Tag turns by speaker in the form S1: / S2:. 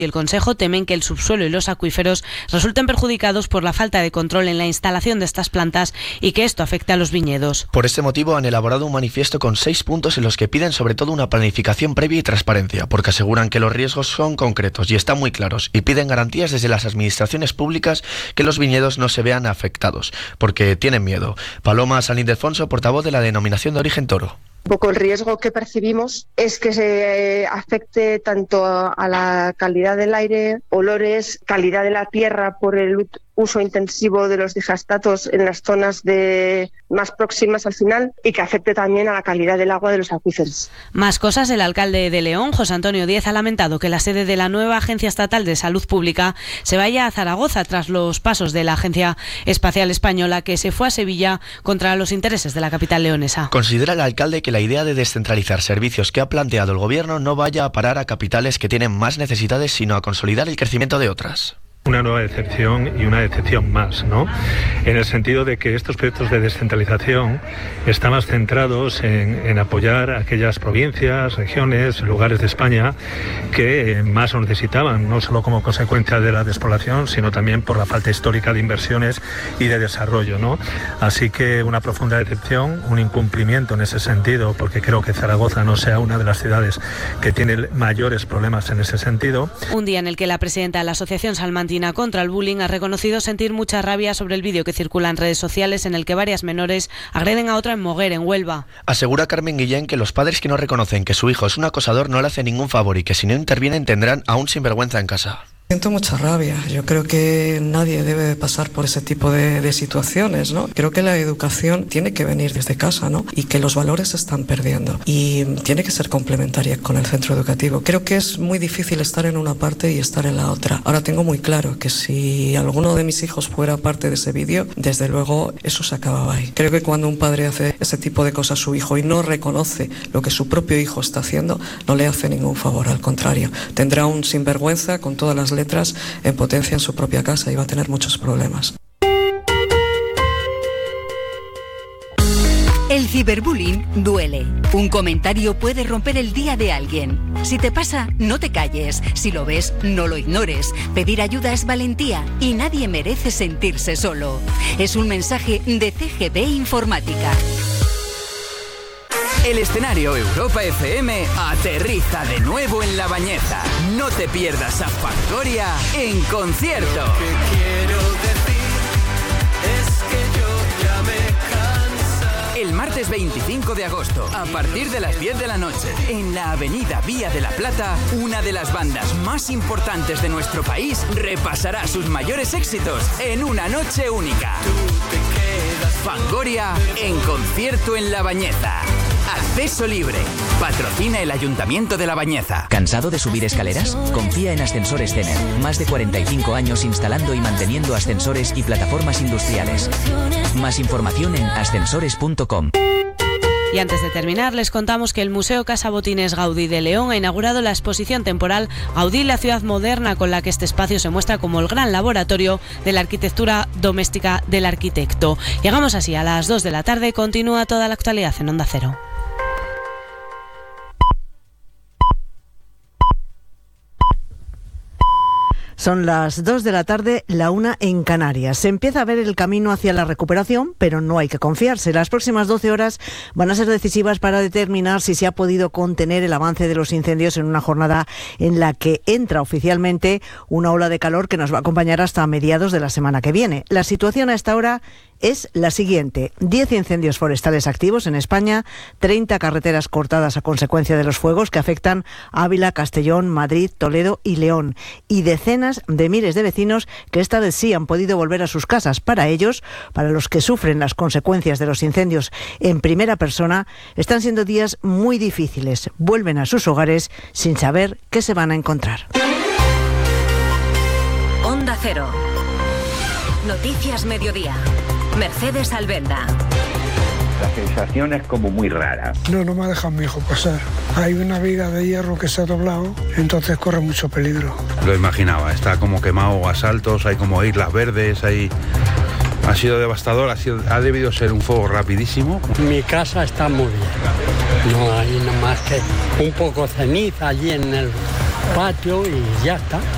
S1: y el Consejo temen que el subsuelo y los acuíferos resulten perjudicados por la falta de control en la instalación de estas plantas y que esto afecte a los viñedos.
S2: Por este motivo han elaborado un manifiesto con 6 puntos en los que piden sobre todo una planificación previa y transparencia, porque aseguran que los riesgos son concretos y están muy claros, y piden garantías desde las administraciones públicas que los viñedos no se vean afectados, porque tienen miedo. Paloma San Ildefonso, portavoz de la denominación de origen toro.
S3: Un poco el riesgo que percibimos es que se afecte tanto a la calidad del aire, olores, calidad de la tierra por el uso intensivo de los digestatos en las zonas más próximas al final, y que afecte también a la calidad del agua de los acuíferos.
S1: Más cosas. El alcalde de León, José Antonio Díez, ha lamentado que la sede de la nueva Agencia Estatal de Salud Pública se vaya a Zaragoza tras los pasos de la Agencia Espacial Española, que se fue a Sevilla contra los intereses de la capital leonesa.
S2: Considera el alcalde que la idea de descentralizar servicios que ha planteado el gobierno no vaya a parar a capitales que tienen más necesidades, sino a consolidar el crecimiento de otras.
S4: Una nueva decepción y una decepción más, ¿no? En el sentido de que estos proyectos de descentralización están más centrados en apoyar a aquellas provincias, regiones, lugares de España que más lo necesitaban, no solo como consecuencia de la despoblación, sino también por la falta histórica de inversiones y de desarrollo, ¿no? Así que una profunda decepción, un incumplimiento en ese sentido, porque creo que Zaragoza no sea una de las ciudades que tiene mayores problemas en ese sentido.
S1: Un día en el que la presidenta de la Asociación Salmantina contra el Bullying ha reconocido sentir mucha rabia sobre el vídeo que circula en redes sociales en el que varias menores agreden a otra en Moguer, en Huelva.
S2: Asegura Carmen Guillén que los padres que no reconocen que su hijo es un acosador no le hacen ningún favor y que si no intervienen tendrán a un sinvergüenza en casa.
S5: Siento mucha rabia. Yo creo que nadie debe pasar por ese tipo de situaciones, ¿no? Creo que la educación tiene que venir desde casa, ¿no? Y que los valores se están perdiendo. Y tiene que ser complementaria con el centro educativo. Creo que es muy difícil estar en una parte y estar en la otra. Ahora tengo muy claro que si alguno de mis hijos fuera parte de ese vídeo, desde luego eso se acababa ahí. Creo que cuando un padre hace ese tipo de cosas a su hijo y no reconoce lo que su propio hijo está haciendo, no le hace ningún favor, al contrario. Tendrá un sinvergüenza con todas las letras en potencia en su propia casa y va a tener muchos problemas.
S6: El ciberbullying duele. Un comentario puede romper el día de alguien. Si te pasa, no te calles. Si lo ves, no lo ignores. Pedir ayuda es valentía y nadie merece sentirse solo. Es un mensaje de CGB Informática.
S7: El escenario Europa FM aterriza de nuevo en La Bañeza. No te pierdas a Fangoria en concierto. Lo que quiero decir es que yo ya me cansa. El martes 25 de agosto, a partir de las 10 de la noche, en la avenida Vía de la Plata, una de las bandas más importantes de nuestro país repasará sus mayores éxitos en una noche única. Fangoria en concierto en La Bañeza. Acceso libre. Patrocina el Ayuntamiento de La Bañeza.
S8: ¿Cansado de subir escaleras? Confía en Ascensores Tener. Más de 45 años instalando y manteniendo ascensores y plataformas industriales. Más información en ascensores.com.
S1: Y antes de terminar, les contamos que el Museo Casa Botines Gaudí de León ha inaugurado la exposición temporal Gaudí, la ciudad moderna, con la que este espacio se muestra como el gran laboratorio de la arquitectura doméstica del arquitecto. Llegamos así a las 2 de la tarde. Continúa toda la actualidad en Onda Cero.
S9: Son las 2 de la tarde, la 1 en Canarias. Se empieza a ver el camino hacia la recuperación, pero no hay que confiarse. Las próximas 12 horas van a ser decisivas para determinar si se ha podido contener el avance de los incendios en una jornada en la que entra oficialmente una ola de calor que nos va a acompañar hasta mediados de la semana que viene. La situación a esta hora es la siguiente: 10 incendios forestales activos en España, 30 carreteras cortadas a consecuencia de los fuegos que afectan Ávila, Castellón, Madrid, Toledo y León, y decenas de miles de vecinos que esta vez sí han podido volver a sus casas. Para ellos, para los que sufren las consecuencias de los incendios en primera persona, están siendo días muy difíciles. Vuelven a sus hogares sin saber qué se van a encontrar.
S6: Onda Cero. Noticias Mediodía. Mercedes Albenda.
S10: La sensación es como muy rara.
S11: No me ha dejado mi hijo pasar. Hay una viga de hierro que se ha doblado, entonces corre mucho peligro.
S12: Lo imaginaba, está como quemado a saltos, hay como islas verdes, hay... Ha sido devastador, ha debido ser un fuego rapidísimo.
S13: Mi casa está muy bien. No hay nada más que un poco ceniza allí en el patio y ya está.